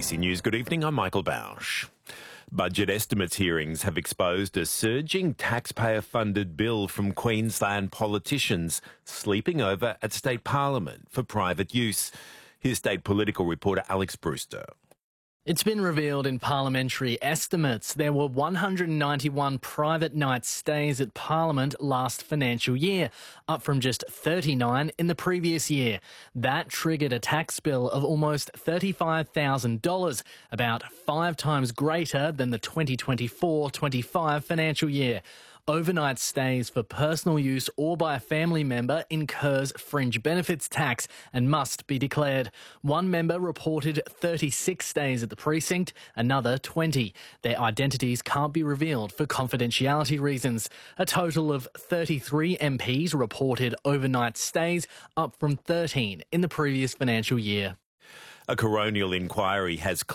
ABC News, good evening. I'm Michael Bausch. Budget estimates hearings have exposed a surging taxpayer-funded bill from Queensland politicians sleeping over at state parliament for private use. Here's state political reporter Alex Brewster. It's been revealed in parliamentary estimates there were 191 private night stays at Parliament last financial year, up from just 39 in the previous year. That triggered a tax bill of almost $35,000, about 5 times greater than the 2024-25 financial year. Overnight stays for personal use or by a family member incurs fringe benefits tax and must be declared. One member reported 36 stays at the precinct, another 20. Their identities can't be revealed for confidentiality reasons. A total of 33 MPs reported overnight stays, up from 13 in the previous financial year. A coronial inquiry has